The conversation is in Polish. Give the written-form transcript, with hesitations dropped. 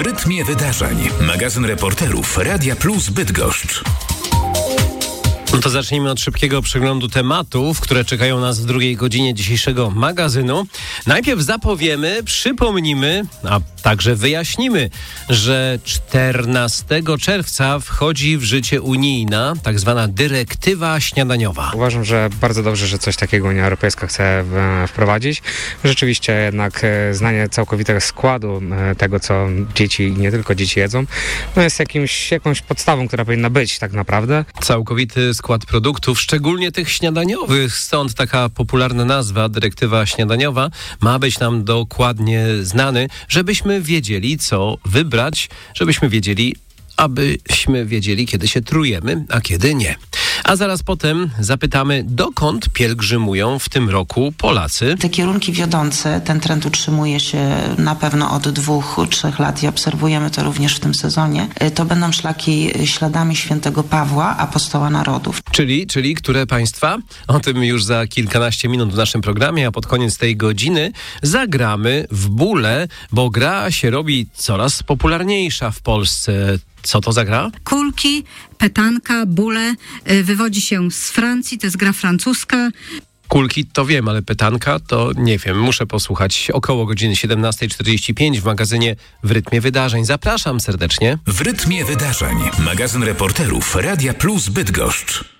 rytmie wydarzeń. Magazyn reporterów Radia Plus Bydgoszcz. No to zacznijmy od szybkiego przeglądu tematów, które czekają nas w drugiej godzinie dzisiejszego magazynu. Najpierw zapowiemy, przypomnimy, a także wyjaśnimy, że 14 czerwca wchodzi w życie unijna, tak zwana dyrektywa śniadaniowa. Uważam, że bardzo dobrze, że coś takiego Unia Europejska chce wprowadzić. Rzeczywiście jednak znanie całkowitego składu tego, co dzieci i nie tylko dzieci jedzą, no jest jakąś podstawą, która powinna być tak naprawdę. Całkowity skład produktów, szczególnie tych śniadaniowych, stąd taka popularna nazwa, dyrektywa śniadaniowa, ma być nam dokładnie znany, żebyśmy wiedzieli, co wybrać, żebyśmy wiedzieli, kiedy się trujemy, a kiedy nie. A zaraz potem zapytamy, dokąd pielgrzymują w tym roku Polacy. Te kierunki wiodące, ten trend utrzymuje się na pewno od 2-3 lat i obserwujemy to również w tym sezonie. To będą szlaki śladami świętego Pawła, apostoła narodów. Czyli które państwa? O tym już za kilkanaście minut w naszym programie, a pod koniec tej godziny zagramy w bóle, bo gra się robi coraz popularniejsza w Polsce. Co to za gra? Kulki, petanka, bóle, wywodzi się z Francji, to jest gra francuska. Kulki to wiem, ale petanka to nie wiem. Muszę posłuchać około godziny 17:45 w magazynie W rytmie wydarzeń. Zapraszam serdecznie. W rytmie wydarzeń. Magazyn reporterów Radia Plus Bydgoszcz.